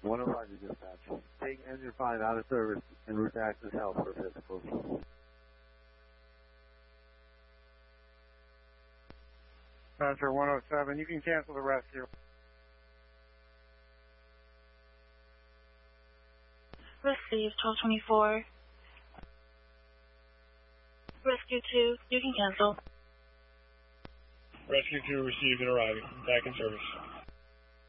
105 to dispatch. Take engine 5 out of service and route to Access Health for physicals. Roger, 107. You can cancel the rescue. Received, 1224. Rescue 2, you can cancel. Rescue 2 received and arriving. Back in service.